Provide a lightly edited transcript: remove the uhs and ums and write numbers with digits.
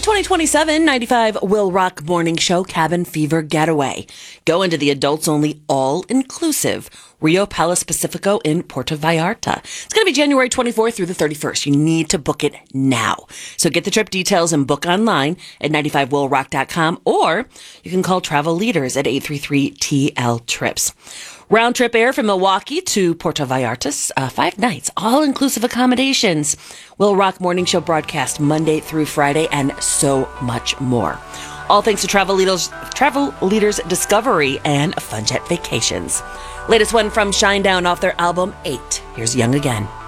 2027 95 Will Rock Morning Show Cabin Fever Getaway. Go into the adults-only all-inclusive Rio Palace Pacifico in Puerto Vallarta. It's going to be January 24th through the 31st. You need to book it now. So get the trip details and book online at 95willrock.com, or you can call Travel Leaders at 833-TL-TRIPS. Round trip air from Milwaukee to Puerto Vallarta, 5 nights, all-inclusive accommodations. Will Rock Morning Show broadcast Monday through Friday, and so much more. All thanks to Travel Leaders Discovery and Funjet Vacations. Latest one from Shinedown off their album 8. Here's Young Again.